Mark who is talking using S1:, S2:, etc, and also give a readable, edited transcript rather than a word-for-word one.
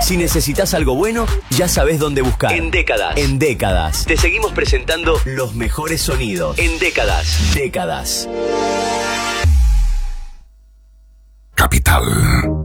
S1: Si necesitas algo bueno, ya sabes dónde buscar. En Décadas. En Décadas. Te seguimos presentando los mejores sonidos. En Décadas. Décadas.
S2: Capital.